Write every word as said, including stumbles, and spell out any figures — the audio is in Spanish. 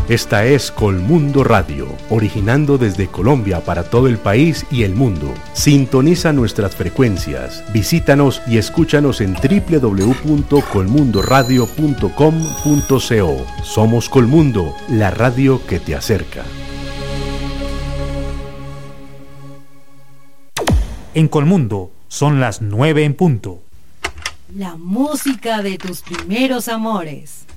Esta es Colmundo Radio, originando desde Colombia para todo el país y el mundo. Sintoniza nuestras frecuencias, visítanos y escúchanos en doble u doble u doble u punto colmundo radio punto com punto co. Somos Colmundo, la radio que te acerca. En Colmundo son las nueve en punto. La música de tus primeros amores.